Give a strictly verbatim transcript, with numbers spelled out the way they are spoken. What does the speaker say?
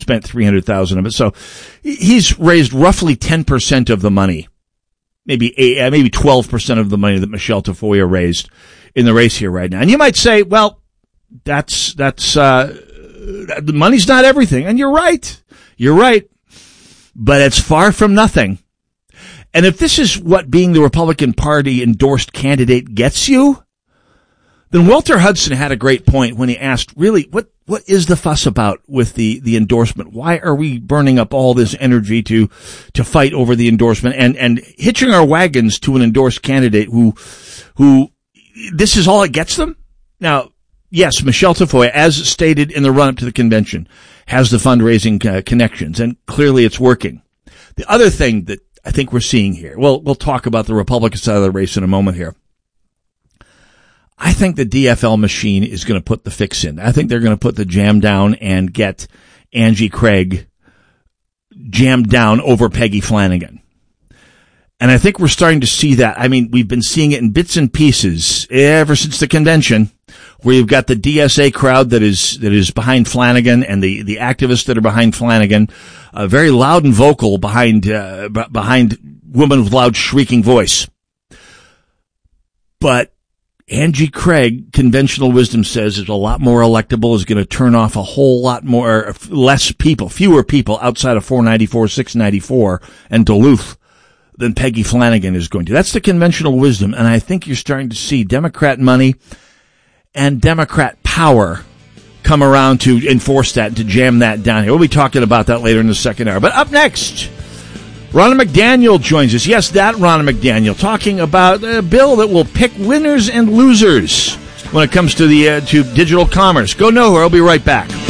spent three hundred thousand of it. So he's raised roughly ten percent of the money, maybe eight, maybe twelve percent of the money that Michelle Tafoya raised in the race here right now. And you might say, well, that's, that's, uh, the money's not everything. And you're right. You're right. But it's far from nothing. And if this is what being the Republican Party endorsed candidate gets you, then Walter Hudson had a great point when he asked, really, what, what is the fuss about with the, the endorsement? Why are we burning up all this energy to, to fight over the endorsement and, and hitching our wagons to an endorsed candidate who, who, this is all it gets them? Now, yes, Michelle Tafoya, as stated in the run-up to the convention, has the fundraising uh, connections, and clearly it's working. The other thing that I think we're seeing here, well, we'll talk about the Republican side of the race in a moment here. I think the D F L machine is going to put the fix in. I think they're going to put the jam down and get Angie Craig jammed down over Peggy Flanagan. And I think we're starting to see that. I mean, we've been seeing it in bits and pieces ever since the convention, where you've got the D S A crowd that is, that is behind Flanagan and the, the activists that are behind Flanagan, uh, very loud and vocal behind, uh, b- behind women with loud shrieking voice. But Angie Craig, conventional wisdom says, is a lot more electable, is going to turn off a whole lot more, less people, fewer people outside of four ninety-four, six ninety-four and Duluth than Peggy Flanagan is going to. That's the conventional wisdom, and I think you're starting to see Democrat money and Democrat power come around to enforce that and to jam that down here. We'll be talking about that later in the second hour. But up next, Ronna McDaniel joins us. Yes, that Ronna McDaniel, talking about a bill that will pick winners and losers when it comes to the uh, to digital commerce. Go know her. I'll be right back.